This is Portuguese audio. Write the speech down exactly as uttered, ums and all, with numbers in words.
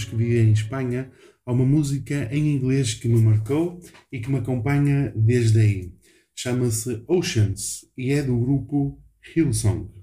que vivia em Espanha, há uma música em inglês que me marcou e que me acompanha desde aí. Chama-se Oceans e é do grupo Hillsong.